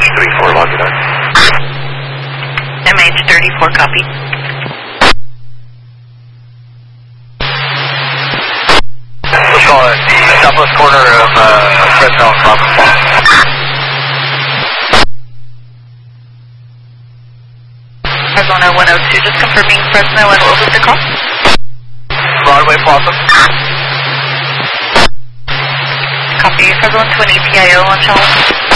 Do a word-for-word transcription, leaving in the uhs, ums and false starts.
thirty-four, log it out. M H thirty-four, copy. We'll call it the southwest corner of uh, Fresno and Providence Falls. Arizona one oh two, just confirming Fresno, and what was the call? Broadway Plaza. Copy, Fresno one twenty P I O on channel.